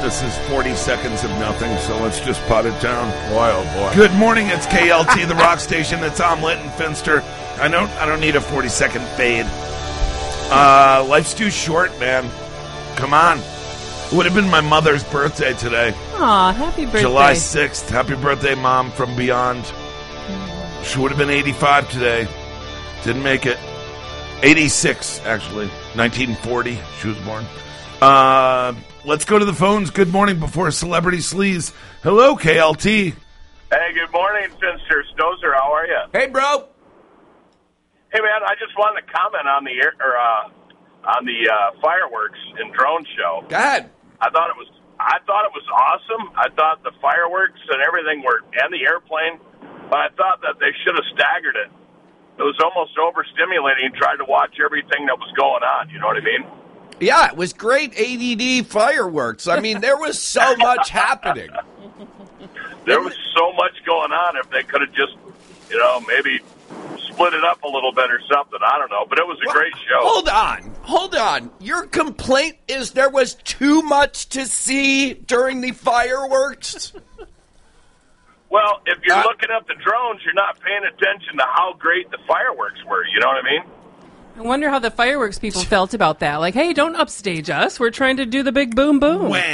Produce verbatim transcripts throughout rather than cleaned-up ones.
This is forty seconds of nothing, so let's just pot it down. Boy, oh boy. Good morning, it's K L T, the rock station. It's Omelet and Finster. I don't, I don't need a forty-second fade. Uh, life's too short, man. Come on. It would have been my mother's birthday today. Aw, happy birthday. July sixth. Happy birthday, Mom, from beyond. She would have been eighty-five today. Didn't make it. eighty-six, actually. nineteen forty, she was born. Uh, let's go to the phones. Good morning before Celebrity Sleaze. Hello, K L T. Hey, good morning, Finster. Stozer, how are you? Hey, bro. Hey, man, I just wanted to comment on the air, or, uh, on the uh, fireworks and drone show. Go ahead. I thought it was, I thought it was awesome. I thought the fireworks and everything were, and the airplane, but I thought that they should have staggered it. It was almost overstimulating trying to watch everything that was going on. You know what I mean? Yeah, it was great A D D fireworks. I mean, there was so much happening. There was so much going on. If they could have just, you know, maybe split it up a little bit or something. I don't know. But it was a Well, great show. Hold on. Hold on. Your complaint is there was too much to see during the fireworks? Well, if you're Uh, looking at the drones, you're not paying attention to how great the fireworks were. You know what I mean? I wonder how the fireworks people felt about that. Like, hey, don't upstage us. We're trying to do the big boom boom. Wah.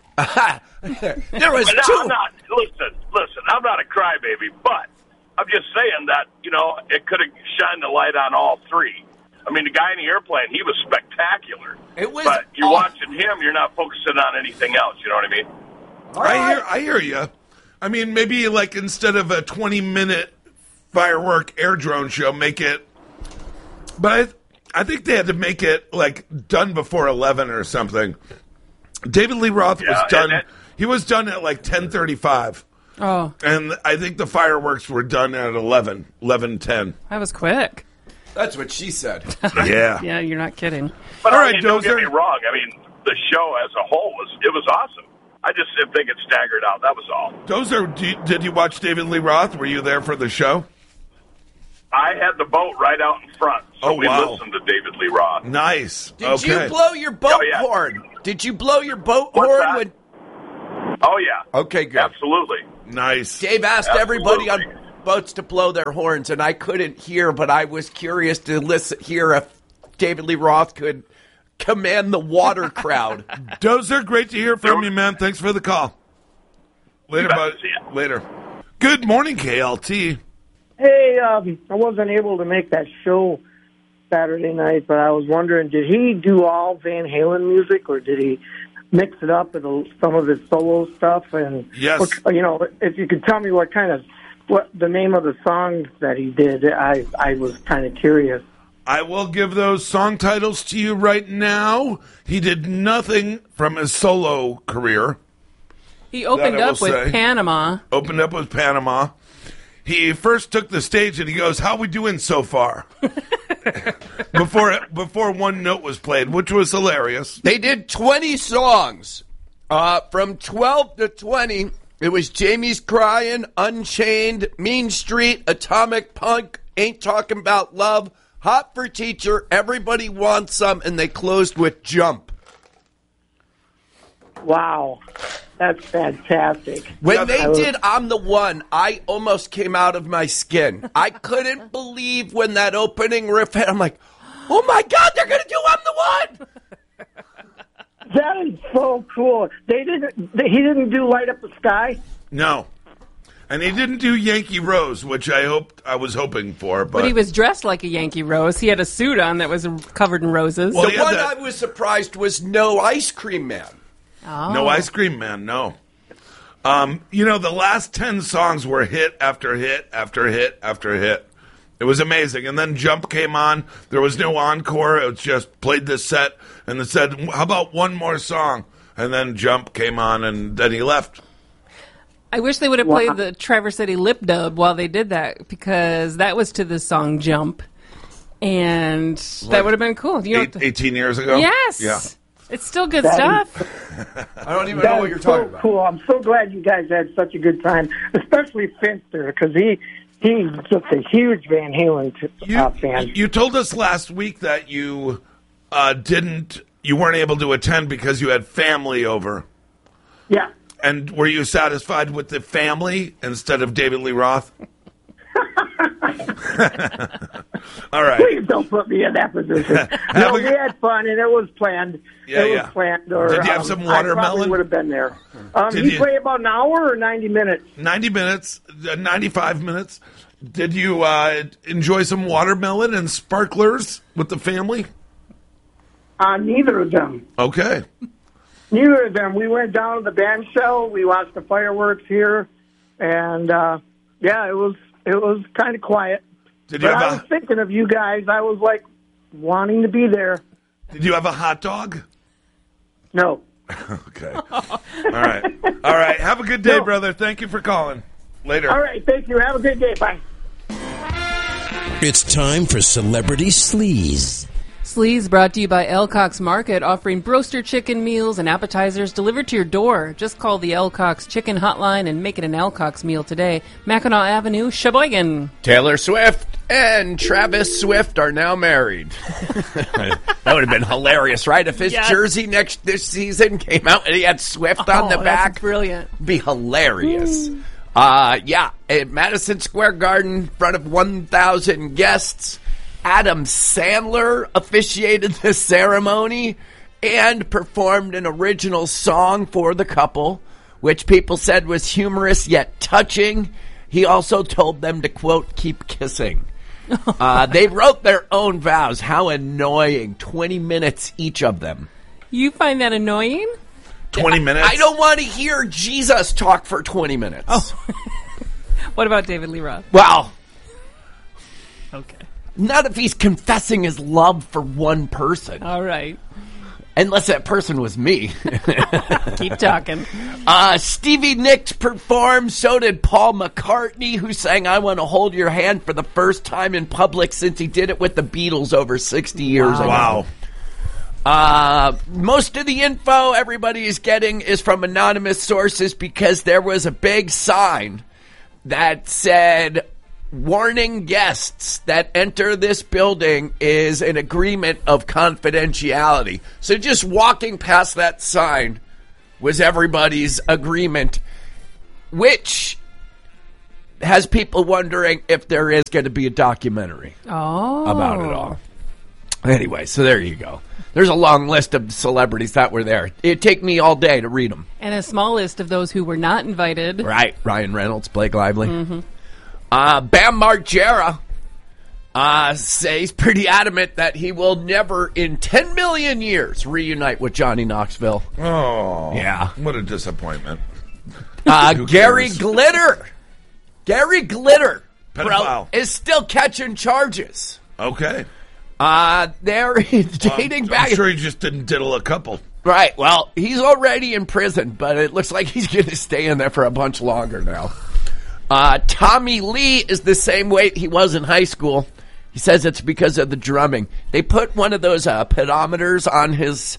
There was But no, two. I'm not. Listen, listen. I'm not a crybaby, but I'm just saying that you know it could have shined the light on all three. I mean, the guy in the airplane, he was spectacular. It was But you're aw- watching him, you're not focusing on anything else. You know what I mean? I hear, I hear you. I mean, maybe like instead of a twenty-minute firework air drone show, make it. But I, I think they had to make it like done before eleven or something. David Lee Roth Yeah, was and done. that- He was done at like ten thirty-five, Oh, and I think the fireworks were done at eleven, eleven ten. that was quick. That's what she said. Yeah. Yeah, you're not kidding. But All I right, mean, don't get Dozer. me wrong. I mean, the show as a whole was it was awesome. I just didn't think it staggered out. That was all. Dozer, do you, did you watch David Lee Roth? Were you there for the show? I had the boat right out in front, so Oh, we wow. listened to David Lee Roth. Nice. Did okay. you blow your boat Oh, yeah. horn? Did you blow your boat What's horn? that? When Oh yeah, Okay, good. absolutely. Nice. Dave asked everybody on Absolutely. boats to blow their horns, and I couldn't hear, but I was curious to listen, hear if David Lee Roth could command the water crowd. Dozer, great to hear from you, man. Thanks for the call. Later, You bet. bud. See ya. Later. Good morning, K L T. Hey, um, I wasn't able to make that show Saturday night, but I was wondering, did he do all Van Halen music, or did he mix it up with a- some of his solo stuff? And Yes. what, you know, if you could tell me what kind of what the name of the songs that he did, I I was kind of curious. I will give those song titles to you right now. He did nothing from his solo career. He opened That I up will with say. Panama. Opened up with Panama. He first took the stage and he goes, "How we doing so far?" before before one note was played, which was hilarious. They did twenty songs. Uh, from twelve to twenty, it was Jamie's Crying, Unchained, Mean Street, Atomic Punk, Ain't Talking About Love, Hot for Teacher, Everybody Wants Some, and they closed with Jump. Wow, that's fantastic. When Yeah, they I was- did I'm the One, I almost came out of my skin. I couldn't believe when that opening riff hit. I'm like, oh my God, they're going to do I'm the One! That is so cool. They didn't. They, he didn't do Light Up the Sky. No. And he didn't do Yankee Rose, which I hoped I was hoping for, but, But he was dressed like a Yankee Rose. He had a suit on that was covered in roses. Well, The yeah, one that- I was surprised was No Ice Cream Man. oh. No Ice Cream Man, no. Um, you know, the last ten songs were hit after hit after hit after hit. It was amazing. And then Jump came on. There was no encore. It was just played this set and then said, how about one more song? And then Jump came on and then he left. I wish they would have Wow. played the Traverse City lip dub while they did that, because that was to the song Jump. And that would have been cool. You know, Eight, eighteen years ago? yes. Yeah. It's still good That stuff. I don't even know That what is you're so talking about. cool. I'm so glad you guys had such a good time, especially Finster, because he he's just a huge Van Halen t- You, uh, fan. you told us last week that you uh, didn't, you weren't able to attend because you had family over. Yeah. And were you satisfied with the family instead of David Lee Roth? All right. Please don't put me in that position. No, we had fun, and it was planned. Yeah, it was yeah. planned. Or, Did you have um, some I watermelon? probably would have been there. Um, Did you, you- play about an hour or ninety minutes? ninety minutes, uh, ninety-five minutes. Did you uh, enjoy some watermelon and sparklers with the family? Uh, neither of them. Okay. Neither of them. We went down to the band shell. We watched the fireworks here, and uh, yeah, it was it was kind of quiet. Did you But I have was a thinking of you guys. I was like wanting to be there. Did you have a hot dog? No. Okay. All right. All right. Have a good day, No. brother. Thank you for calling. Later. All right. Thank you. Have a good day. Bye. It's time for Celebrity Sleaze. Sleaze brought to you by Elcox Market, offering broaster chicken meals and appetizers delivered to your door. Just call the Elcox Chicken Hotline and make it an Elcox meal today. Mackinac Avenue, Sheboygan. Taylor Swift and Travis Swift are now married. That would have been hilarious, right? If his Yes. jersey next this season came out and he had Swift on the Oh, back, that's brilliant. be hilarious. Uh, yeah, at Madison Square Garden, in front of one thousand guests. Adam Sandler officiated the ceremony and performed an original song for the couple, which people said was humorous yet touching. He also told them to, quote, keep kissing. Uh, they wrote their own vows. How annoying. twenty minutes each of them. You find that annoying? twenty minutes. I don't want to hear Jesus talk for twenty minutes. Oh. What about David Lee Roth? Well, Okay. not if he's confessing his love for one person. All right. Unless that person was me. Keep talking. uh, Stevie Nicks performed, so did Paul McCartney, who sang I Want to Hold Your Hand for the first time in public since he did it with the Beatles over sixty years ago. Wow. Uh, most of the info everybody is getting is from anonymous sources because there was a big sign that said, warning guests that enter this building is an agreement of confidentiality. So just walking past that sign was everybody's agreement, which has people wondering if there is going to be a documentary Oh. about it all. Anyway, so there you go. There's a long list of celebrities that were there. It'd take me all day to read them. And a small list of those who were not invited. Right. Ryan Reynolds, Blake Lively. Mm-hmm. Uh, Bam Margera uh, says pretty adamant that he will never in ten million years reunite with Johnny Knoxville. Oh. Yeah. What a disappointment. Uh, Who Gary cares? Glitter. Gary Glitter. Bro, Pedophile. is still catching charges. Okay. Uh, they're dating Um, back. I'm sure he just didn't diddle a couple. Right. Well, he's already in prison, but it looks like he's going to stay in there for a bunch longer now. Uh, Tommy Lee is the same weight he was in high school. He says it's because of the drumming. They put one of those uh, pedometers on his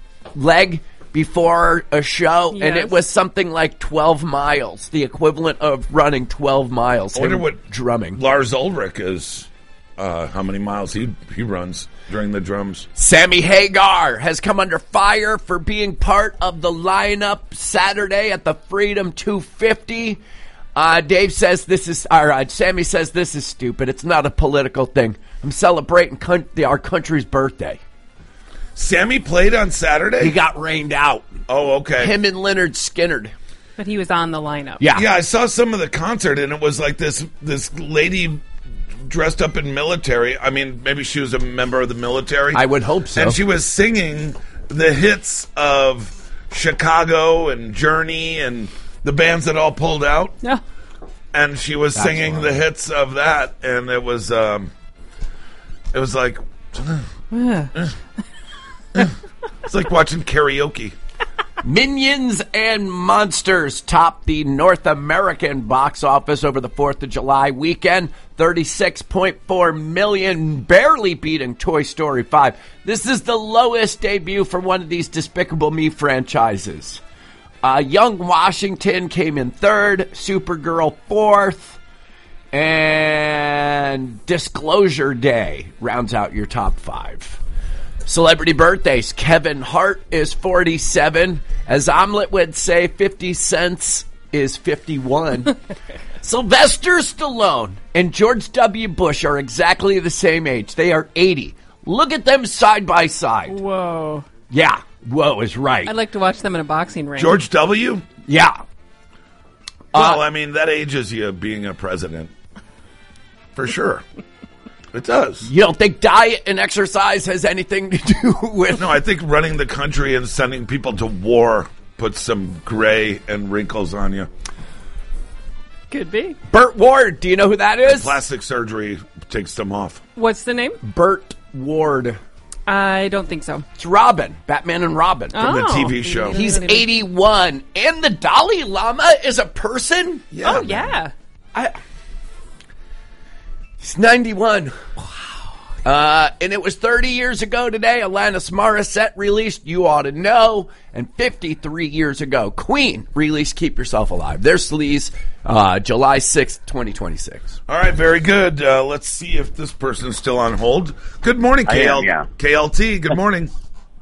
leg before a show, and Yes. it was something like twelve miles, the equivalent of running twelve miles. I wonder him what drumming. Lars Ulrich is, uh, how many miles he he runs during the drums. Sammy Hagar has come under fire for being part of the lineup Saturday at the Freedom two fifty. Uh, Dave says this is, all right, Sammy says this is stupid. It's not a political thing. I'm celebrating con- the, our country's birthday. Sammy played on Saturday? He got rained out. Oh, okay. Him and Leonard Skinner. But he was on the lineup. Yeah. Yeah, I saw some of the concert, and it was like this this lady dressed up in military. I mean, maybe she was a member of the military. I would hope so. And she was singing the hits of Chicago and Journey and the bands that all pulled out. Yeah. And she was That's singing wild. the hits of that, and it was um, it was like it's like watching karaoke. Minions and Monsters topped the North American box office over the fourth of July weekend. thirty-six point four million, barely beating Toy Story five. This is the lowest debut for one of these Despicable Me franchises. Uh, Young Washington came in third, Supergirl fourth, and Disclosure Day rounds out your top five. Celebrity birthdays. Kevin Hart is forty-seven, As Omelet would say, fifty cents is fifty-one. Sylvester Stallone and George W. Bush are exactly the same age. They are eighty. Look at them side by side. Whoa. Yeah, whoa is right. I'd like to watch them in a boxing ring. George W.? Yeah. Well, Uh, I mean, that ages you being a president. For sure. It does. You don't think diet and exercise has anything to do with... No, I think running the country and sending people to war puts some gray and wrinkles on you. Could be. Burt Ward, do you know who that is? Plastic surgery takes them off. What's the name? Burt Ward. I don't think so. It's Robin, Batman and Robin. From the Oh. T V show. He's eighty-one. And the Dalai Lama is a person? Yeah, Oh, man. yeah. I, he's ninety-one. Wow. Uh, and it was thirty years ago today, Alanis Morissette released You Ought to Know. And fifty-three years ago, Queen released Keep Yourself Alive. Their sleaze, uh, July sixth, twenty twenty-six. All right, very good. Uh, let's see if this person's still on hold. Good morning, I K L- am, yeah. K L T. Good morning.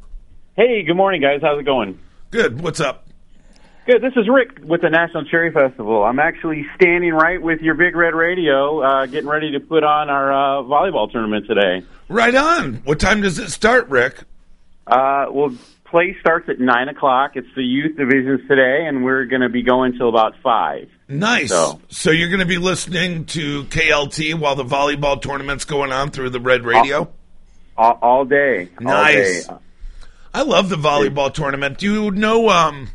Hey, good morning, guys. How's it going? Good. What's up? Good. This is Rick with the National Cherry Festival. I'm actually standing right with your Big Red Radio, uh, getting ready to put on our uh, volleyball tournament today. Right on. What time does it start, Rick? Uh, well, play starts at nine o'clock. It's the youth divisions today, and we're going to be going till about five. Nice. So, So- you're going to be listening to K L T while the volleyball tournament's going on through the Red Radio? All, all day. All Nice. day. I love the volleyball tournament. Do you know? Um,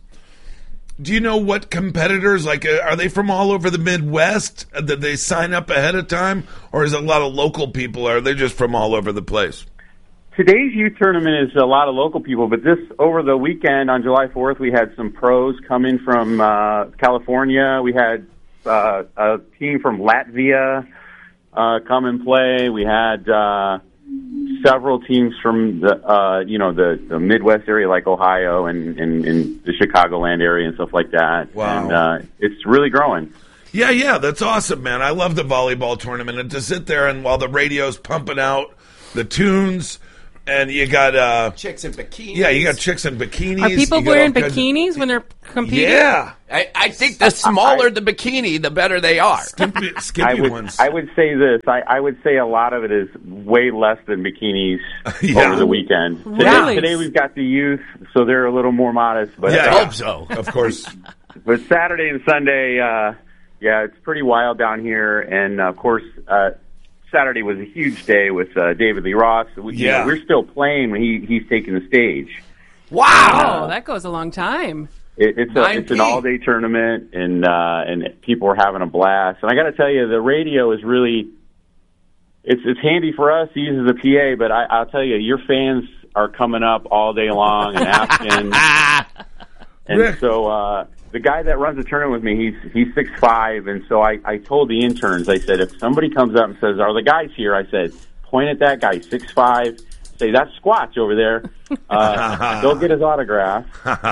do you know what competitors like? Uh, are they from all over the Midwest? Uh, Did they sign up ahead of time, or is it a lot of local people? Or are they just from all over the place? Today's youth tournament is a lot of local people, but this over the weekend on July fourth, we had some pros coming from uh, California. We had uh, a team from Latvia uh, come and play. We had uh, several teams from the uh, you know the, the Midwest area, like Ohio and, and, and the Chicagoland area and stuff like that. Wow. And uh, it's really growing. Yeah, yeah, that's awesome, man. I love the volleyball tournament, and to sit there and while the radio's pumping out the tunes. And you got, uh, Chicks in bikinis. yeah, you got chicks in bikinis. Are people You got wearing all kinds of- bikinis when they're competing? Yeah. I, I think the smaller the bikini, the better they are. Skimpy, I skimpy would ones. I would say this. I, I would say a lot of it is way less than bikinis Yeah. over the weekend. Today, Really? today we've got the youth, so they're a little more modest. But yeah, uh, yeah. hope so. Of course. but Saturday and Sunday, uh, yeah, it's pretty wild down here. And of course, uh, Saturday was a huge day with uh, David Lee Ross. We, you Yeah. know, we're still playing when he he's taking the stage. Wow. Oh, that goes a long time. It, it's a, nine it's an P. all day tournament, and uh, and people are having a blast. And I got to tell you, the radio is really it's it's handy for us. He uses the P A, but I, I'll tell you, your fans are coming up all day long and asking. and Rick. so uh, the guy that runs the tournament with me, he's he's six five, and so I, I told the interns, I said, if somebody comes up and says, "Are the guys here?" I said, point at that guy, six five. Say, that's Squatch over there. Uh, go get his autograph.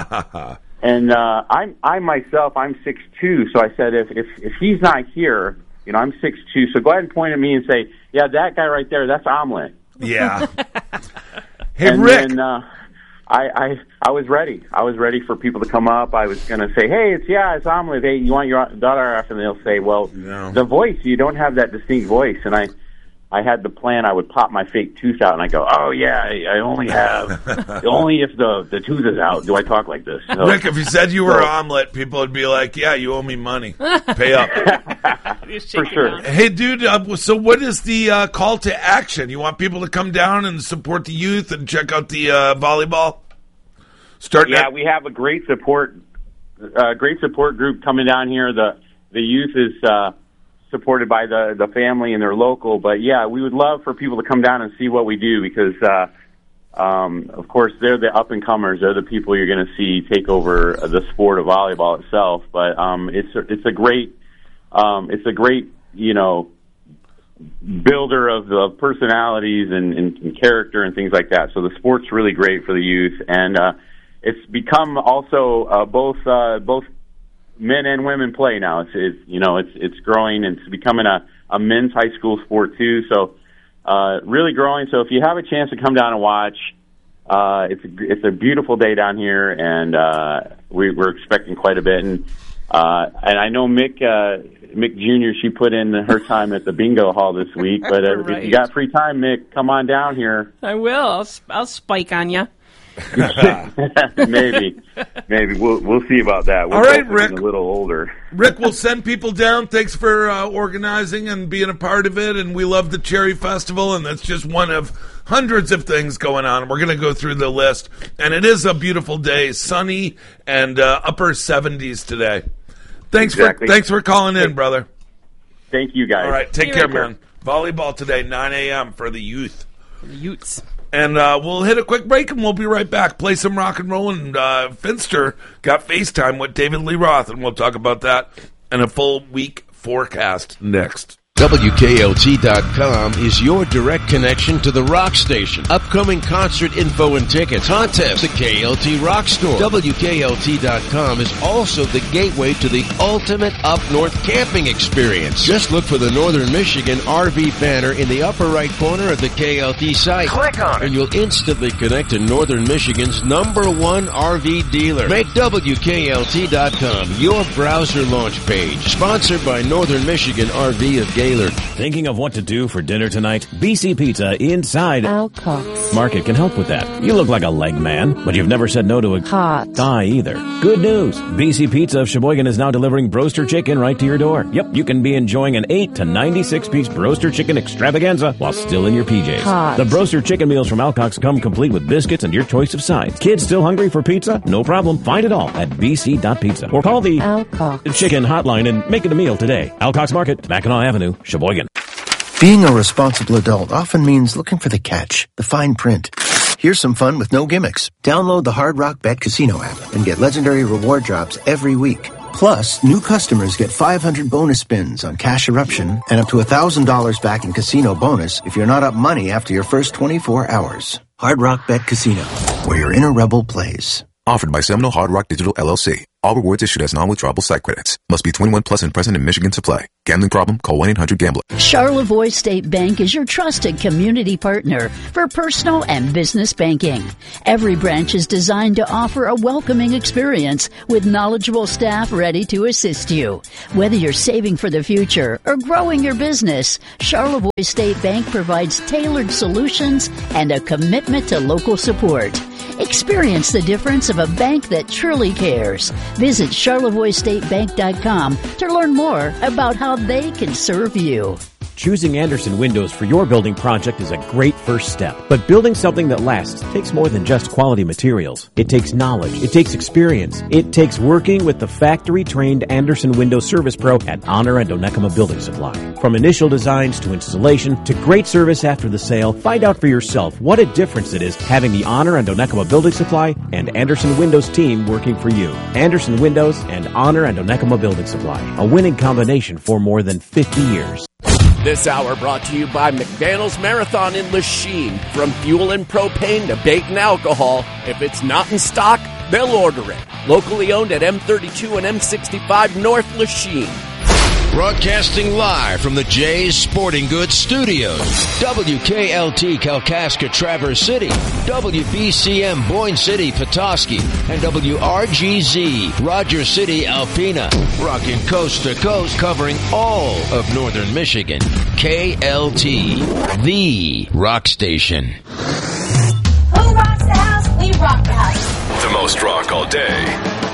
And uh, I'm I myself I'm six two, so I said if if if he's not here, you know I'm six two, so go ahead and point at me and say, yeah, that guy right there, that's Omelet. Yeah. Hey, and Rick. then uh, I I I was ready. I was ready for people to come up. I was going to say, hey, it's yeah, it's Omelet. Hey, you want your autograph? And they'll say, well, No. the voice, you don't have that distinct voice. And I. I had the plan. I would pop my fake tooth out, and I go, "Oh yeah, I, I only have only if the the tooth is out do I talk like this." So, Rick, if you said you were So- Omelet, people would be like, yeah, you owe me money. Pay up. for sure. Hey, dude, uh, so what is the uh, call to action? You want people to come down and support the youth and check out the uh, volleyball? Starting Yeah, at- we have a great support, uh, great support group coming down here. The the youth is uh, supported by the the family and they're local. But yeah, we would love for people to come down and see what we do because, uh, um, of course, they're the up and comers. They're the people you're going to see take over the sport of volleyball itself. But um, it's a, it's a great um, it's a great you know builder of the personalities and, and, and character and things like that. So the sport's really great for the youth and. Uh, It's become also uh, both uh, both men and women play now. It's, it's you know it's it's growing and it's becoming a, a men's high school sport too. So uh, really growing. So if you have a chance to come down and watch, uh, it's a, it's a beautiful day down here, and uh, we, we're expecting quite a bit. And uh, and I know Mick uh, Mick Junior She put in her time at the bingo hall this week, but uh, Right. if you got free time, Mick, come on down here. I will. I'll, I'll spike on you. maybe, maybe we'll we'll see about that. We're All right, both getting Rick. a little older. Rick will send people down. Thanks for uh, organizing and being a part of it. And we love the Cherry Festival, and that's just one of hundreds of things going on. We're going to go through the list, and it is a beautiful day, sunny and uh, upper seventies today. Thanks Exactly. for thanks for calling in, brother. Thank you, guys. All right, take See you care, later. man. Volleyball today, nine a.m. for the youth. The Utes. And uh, we'll hit a quick break, and we'll be right back. Play some rock and roll, and uh, Finster got FaceTime with David Lee Roth, and we'll talk about that and a full week forecast next. W K L T dot com is your direct connection to the rock station. Upcoming concert info and tickets, contests, the K L T Rock Store. W K L T dot com is also the gateway to the ultimate up-north camping experience. Just look for the Northern Michigan R V banner in the upper right corner of the K L T site. Click on it, and you'll instantly connect to Northern Michigan's number one R V dealer. Make W K L T dot com your browser launch page. Sponsored by Northern Michigan R V of Gaylord. Thinking of what to do for dinner tonight? B C Pizza inside Alcox Market can help with that. You look like a leg man, but you've never said no to a Hot thigh either. Good news. B C Pizza of Sheboygan is now delivering Broaster Chicken right to your door. Yep, you can be enjoying an eight to ninety-six piece Broaster Chicken extravaganza while still in your P Js. Hot. The Broaster Chicken meals from Alcox come complete with biscuits and your choice of sides. Kids still hungry for pizza? No problem. Find it all at b c dot pizza or call the Alcox Chicken hotline and make it a meal today. Alcox Market, Mackinac Avenue, Sheboygan. Being a responsible adult often means looking for the catch, the fine print. Here's some fun with no gimmicks. Download the Hard Rock Bet Casino app and get legendary reward drops every week. Plus, new customers get five hundred bonus spins on Cash Eruption and up to one thousand dollars back in casino bonus if you're not up money after your first twenty-four hours. Hard Rock Bet Casino, where your inner rebel plays. Offered by Seminole Hard Rock Digital L L C. All rewards issued as non-withdrawable site credits. Must be twenty-one plus and present in Michigan to play. Gambling problem? Call one eight hundred gambler. Charlevoix State Bank is your trusted community partner for personal and business banking. Every branch is designed to offer a welcoming experience with knowledgeable staff ready to assist you. Whether you're saving for the future or growing your business, Charlevoix State Bank provides tailored solutions and a commitment to local support. Experience the difference of a bank that truly cares. Visit charlevoix state bank dot com to learn more about how they can serve you. Choosing Anderson Windows for your building project is a great first step. But building something that lasts takes more than just quality materials. It takes knowledge. It takes experience. It takes working with the factory-trained Anderson Windows Service Pro at Honor and Onekama Building Supply. From initial designs to installation to great service after the sale, find out for yourself what a difference it is having the Honor and Onekama Building Supply and Anderson Windows team working for you. Anderson Windows and Honor and Onekama Building Supply, a winning combination for more than fifty years. This hour brought to you by McDaniel's Marathon in Lachine. From fuel and propane to bacon alcohol, if it's not in stock, they'll order it. Locally owned at M thirty-two and M sixty-five North Lachine. Broadcasting live from the Jay's Sporting Goods Studios. W K L T Kalkaska Traverse City, W B C M Boyne City Petoskey, and W R G Z Rogers City Alpena. Rocking coast to coast, covering all of northern Michigan. K L T, the rock station. Who rocks the house? We rock the house. The most rock all day.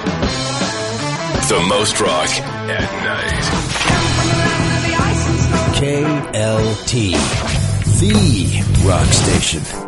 The most rock at night. K L T, the rock station.